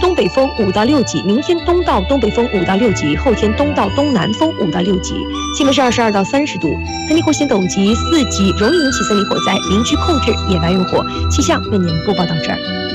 东北风5到6级，明天东到东北风5到6级，后天东到东南风5到6级。气温是22到30度，森林火险等级4级，容易引起森林火灾，邻居控制野外用火。气象为您播报到这儿。